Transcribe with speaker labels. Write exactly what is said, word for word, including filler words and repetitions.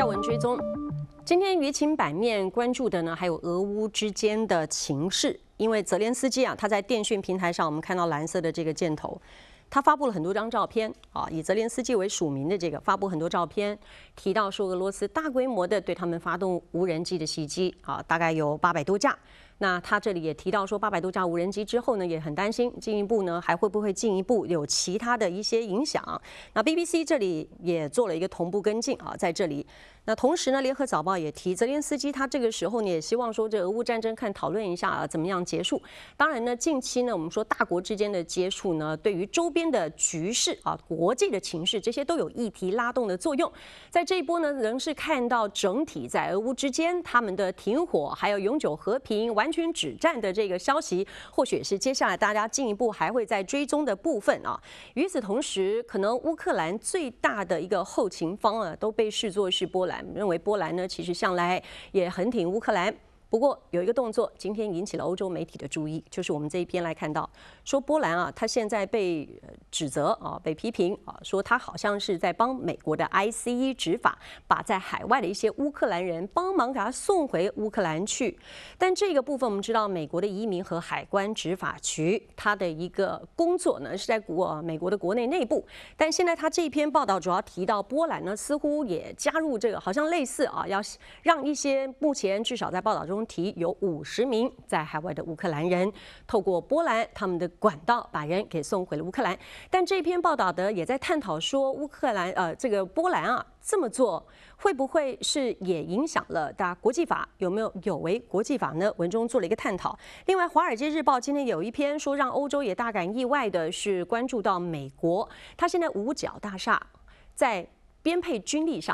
Speaker 1: 闻追踪，今天舆情版面关注的呢，还有俄乌之间的情势。因为泽连斯基啊，他在电讯平台上，我们看到蓝色的这个箭头，他发布了很多张照片啊，以泽连斯基为署名的这个发布很多照片，提到说俄罗斯大规模的对他们发动无人机的袭击啊，大概有八百多架。那他这里也提到说，八百多架无人机之后呢，也很担心进一步呢还会不会进一步有其他的一些影响。那 B B C 这里也做了一个同步跟进啊，在这里。那同时呢，联合早报也提，泽连斯基他这个时候呢也希望说，这俄乌战争看讨论一下啊，怎么样结束。当然呢，近期呢我们说大国之间的接触呢，对于周边的局势啊、国际的情势这些都有议题拉动的作用。在这一波呢，仍是看到整体在俄乌之间他们的停火，还有永久和平、完全止战的这个消息，或许是接下来大家进一步还会在追踪的部分啊。与此同时，可能乌克兰最大的一个后勤方啊，都被视作是波兰，认为波兰呢其实向来也很挺乌克兰。不过有一个动作，今天引起了欧洲媒体的注意，就是我们这一篇来看到，说波兰啊，他现在被指责啊，被批评啊，说他好像是在帮美国的 I C E 执法，把在海外的一些乌克兰人帮忙给他送回乌克兰去。但这个部分我们知道，美国的移民和海关执法局它的一个工作呢是在国美国的国内内部，但现在他这一篇报道主要提到波兰呢，似乎也加入这个，好像类似啊，要让一些目前至少在报道中提有五十名在海外的乌克兰人，透过波兰他们的管道把人给送回了乌克兰。但这篇报道的也在探讨说，乌克兰呃这个波兰啊这么做会不会是也影响了大家国际法，有没有有违国际法呢？文中做了一个探讨。另外，《华尔街日报》今天有一篇说，让欧洲也大感意外的是关注到美国，它现在五角大厦在编配军力上。